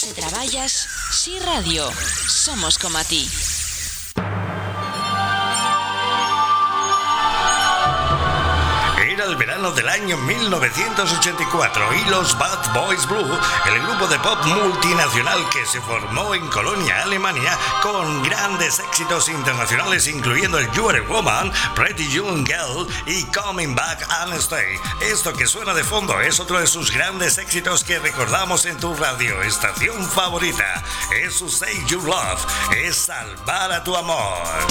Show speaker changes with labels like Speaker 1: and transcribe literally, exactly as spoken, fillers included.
Speaker 1: Se traballas, Si Radio. Somos como a ti.
Speaker 2: Era el verano del año mil novecientos ochenta y cuatro y los Bad Boys Blue, el grupo de pop multinacional que se formó en Colonia, Alemania, con grandes éxitos internacionales incluyendo el You Are a Woman, Pretty Young Girl y Coming Back and Stay. Esto que suena de fondo es otro de sus grandes éxitos que recordamos en tu radioestación favorita. Es su Save Your Love, es salvar a tu amor.